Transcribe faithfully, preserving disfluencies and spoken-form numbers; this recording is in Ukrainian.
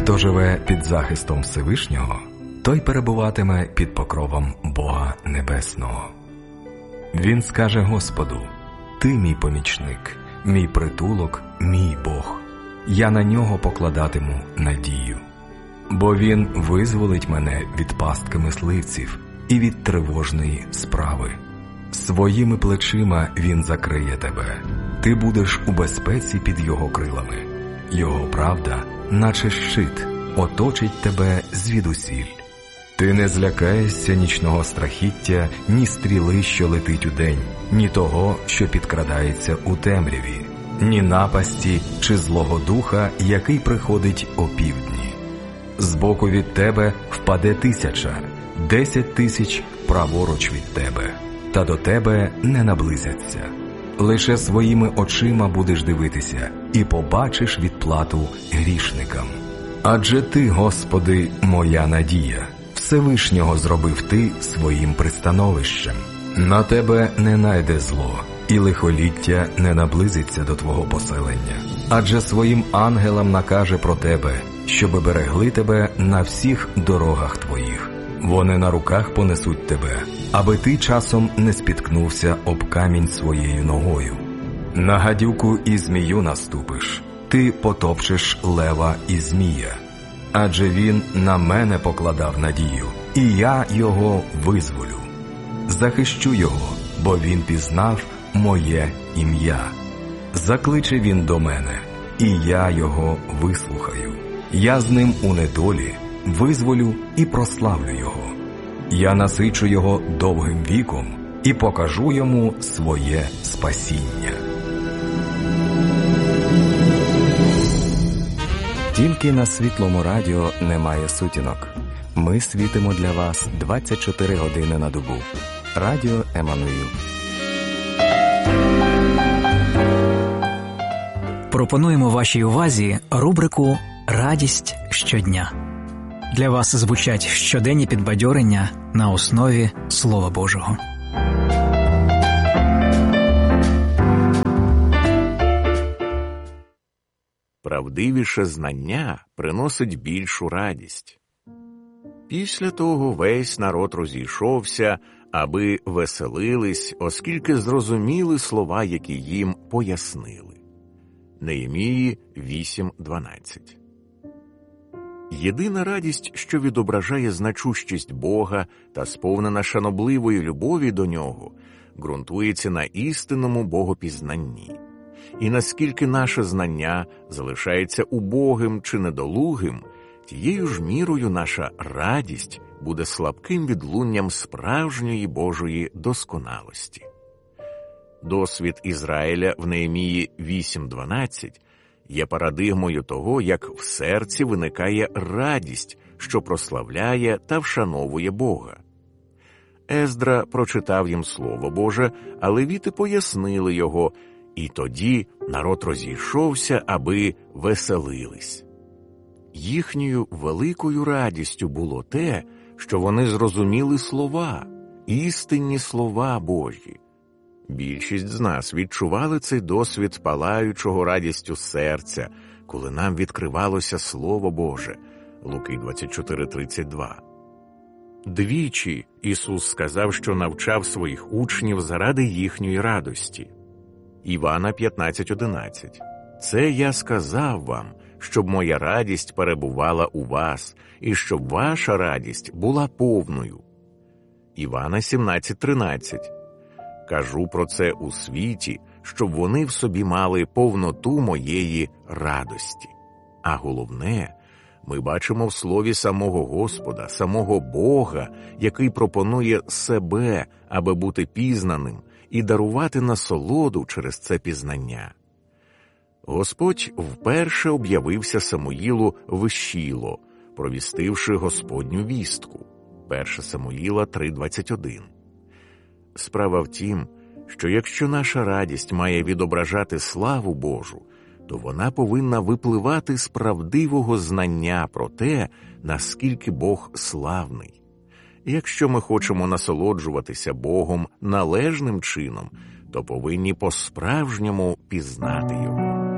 Хто живе під захистом Всевишнього, той перебуватиме під покровом Бога Небесного. Він скаже Господу: «Ти мій помічник, мій притулок, мій Бог. Я на нього покладатиму надію. Бо він визволить мене від пастки мисливців і від тривожної справи. Своїми плечима він закриє тебе. Ти будеш у безпеці під його крилами. Його правда, наче щит, оточить тебе звідусіль. Ти не злякаєшся нічного страхіття, ні стріли, що летить удень, ні того, що підкрадається у темряві, ні напасті чи злого духа, який приходить опівдні. Збоку від тебе впаде тисяча, десять тисяч праворуч від тебе, та до тебе не наблизяться. Лише своїми очима будеш дивитися і побачиш відплату грішникам. Адже ти, Господи, моя надія, Всевишнього зробив ти своїм пристановищем. На тебе не найде зло, і лихоліття не наблизиться до твого поселення. Адже своїм ангелам накаже про тебе, щоби берегли тебе на всіх дорогах твоїх. Вони на руках понесуть тебе, аби ти часом не спіткнувся об камінь своєю ногою. На гадюку і змію наступиш, ти потопчеш лева і змія. Адже він на мене покладав надію, і я його визволю. Захищу його, бо він пізнав моє ім'я. Закличе він до мене, і я його вислухаю. Я з ним у недолі визволю і прославлю його. Я насичу його довгим віком і покажу йому своє спасіння. Тільки на Світлому радіо немає сутінок. Ми світимо для вас двадцять чотири години на добу. Радіо Еммануїл. Пропонуємо вашій увазі рубрику «Радість щодня». Для вас звучать щоденні підбадьорення на основі Слова Божого. Правдивіше знання приносить більшу радість. Після того весь народ розійшовся, аби веселились, оскільки зрозуміли слова, які їм пояснили. Неємії вісім дванадцять. Єдина радість, що відображає значущість Бога та сповнена шанобливої любові до Нього, ґрунтується на істинному богопізнанні. І наскільки наше знання залишається убогим чи недолугим, тією ж мірою наша радість буде слабким відлунням справжньої Божої досконалості. Досвід Ізраїля в Неємії вісім дванадцять є парадигмою того, як в серці виникає радість, що прославляє та вшановує Бога. Ездра прочитав їм Слово Боже, а левіти пояснили його, і тоді народ розійшовся, аби веселились. Їхньою великою радістю було те, що вони зрозуміли слова, істинні слова Божі. Більшість з нас відчували цей досвід палаючого радістю серця, коли нам відкривалося Слово Боже. Луки двадцять чотири тридцять два. Двічі Ісус сказав, що навчав своїх учнів заради їхньої радості. Івана п'ятнадцять одинадцять. «Це я сказав вам, щоб моя радість перебувала у вас, і щоб ваша радість була повною». Івана сімнадцять тринадцять. «Кажу про це у світі, щоб вони в собі мали повноту моєї радості». А головне, ми бачимо в слові самого Господа, самого Бога, який пропонує себе, аби бути пізнаним, і дарувати насолоду через це пізнання. Господь вперше об'явився Самуїлу в Шіло, провістивши Господню вістку. перше Самуїла три двадцять один. Справа в тім, що якщо наша радість має відображати славу Божу, то вона повинна випливати з правдивого знання про те, наскільки Бог славний. Якщо ми хочемо насолоджуватися Богом належним чином, то повинні по-справжньому пізнати Його.